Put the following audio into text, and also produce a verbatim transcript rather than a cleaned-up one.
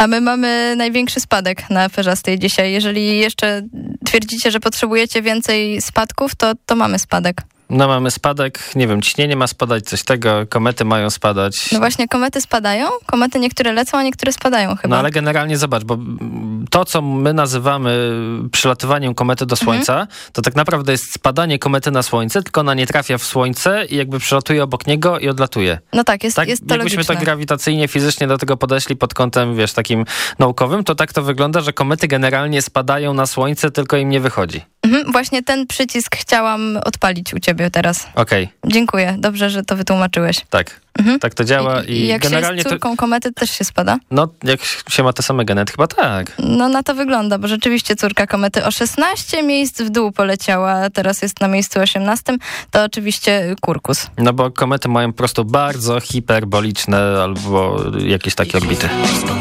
A my mamy największy spadek na Aferzastej dzisiaj. Jeżeli jeszcze twierdzicie, że potrzebujecie więcej spadków, to, to mamy spadek. No mamy spadek, nie wiem, ciśnienie ma spadać, coś tego, komety mają spadać. No właśnie, komety spadają, komety niektóre lecą, a niektóre spadają chyba. No ale generalnie zobacz, bo to, co my nazywamy przylatywaniem komety do Słońca, mhm. to tak naprawdę jest spadanie komety na Słońce, tylko ona nie trafia w Słońce i jakby przelatuje obok niego i odlatuje. No tak, jest, tak, jest to jakbyśmy logiczne. tak grawitacyjnie, fizycznie do tego podeszli pod kątem, wiesz, takim naukowym, to tak to wygląda, że komety generalnie spadają na Słońce, tylko im nie wychodzi. Mhm, właśnie ten przycisk chciałam odpalić u ciebie teraz. Okej. Okay. Dziękuję. Dobrze, że to wytłumaczyłeś. Tak. Mhm. Tak to działa. I, I jak generalnie się jest córką to... komety, też się spada? No, jak się ma te same geny, chyba tak. No na to wygląda, bo rzeczywiście córka komety o szesnaście miejsc w dół poleciała, teraz jest na miejscu osiemnastym. To oczywiście Kurkus. No bo komety mają po prostu bardzo hiperboliczne albo jakieś takie orbity.